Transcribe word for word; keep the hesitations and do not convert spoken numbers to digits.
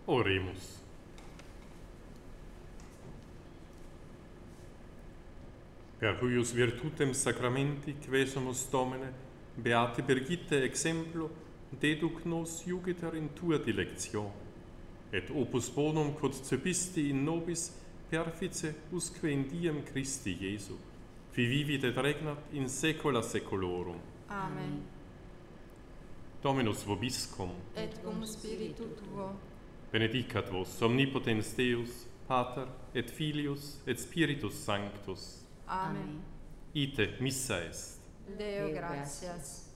Oremus. Per huius virtutem sacramenti quesumus Domine, beate Brigitte exemplo, deduc nos iugiter in tua dilectio, et opus bonum quod cepisti in nobis perfice usque in diem Christi Iesu, qui vivit et regnat in saecula saeculorum. Amen. Dominus vobiscum, Et cum spiritu tuo, benedicat vos omnipotens Deus, Pater, et Filius, et Spiritus Sanctus. Amen. Ite missa est. Deo gratias.